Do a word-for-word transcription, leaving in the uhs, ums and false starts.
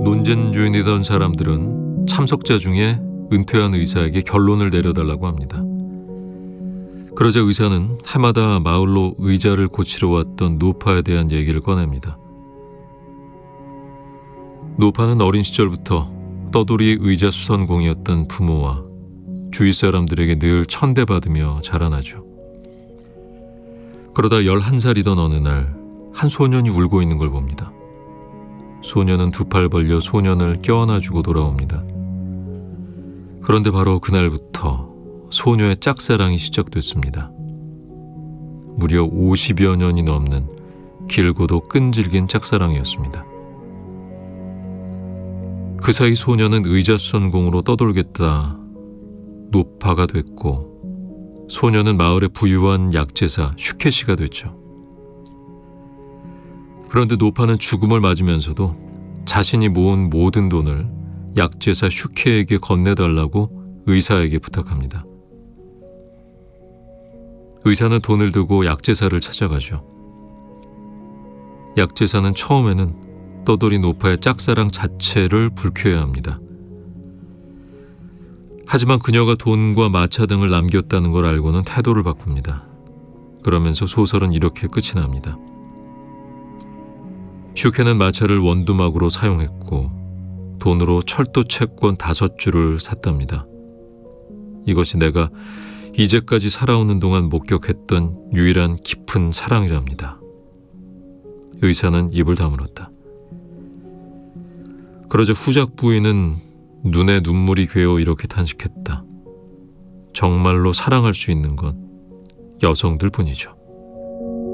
논쟁주의이던 사람들은 참석자 중에 은퇴한 의사에게 결론을 내려달라고 합니다. 그러자 의사는 해마다 마을로 의자를 고치러 왔던 노파에 대한 얘기를 꺼냅니다. 노파는 어린 시절부터 떠돌이 의자 수선공이었던 부모와 주위 사람들에게 늘 천대받으며 자라나죠. 그러다 열한 살이던 어느 날 한 소년이 울고 있는 걸 봅니다. 소년은 두 팔 벌려 소년을 껴안아주고 돌아옵니다. 그런데 바로 그날부터 소녀의 짝사랑이 시작됐습니다. 무려 오십여 년이 넘는 길고도 끈질긴 짝사랑이었습니다. 그 사이 소녀는 의자수선공으로 떠돌겠다 노파가 됐고, 소녀는 마을의 부유한 약제사 슈케시가 됐죠. 그런데 노파는 죽음을 맞으면서도 자신이 모은 모든 돈을 약제사 슈케에게 건네달라고 의사에게 부탁합니다. 의사는 돈을 두고 약제사를 찾아가죠. 약제사는 처음에는 떠돌이 노파의 짝사랑 자체를 불쾌해합니다. 하지만 그녀가 돈과 마차 등을 남겼다는 걸 알고는 태도를 바꿉니다. 그러면서 소설은 이렇게 끝이 납니다. 슈케는 마차를 원두막으로 사용했고 돈으로 철도 채권 다섯 줄을 샀답니다. 이것이 내가 이제까지 살아오는 동안 목격했던 유일한 깊은 사랑이랍니다. 의사는 입을 다물었다. 그러자 후작 부인은 눈에 눈물이 괴어 이렇게 탄식했다. 정말로 사랑할 수 있는 건 여성들 뿐이죠.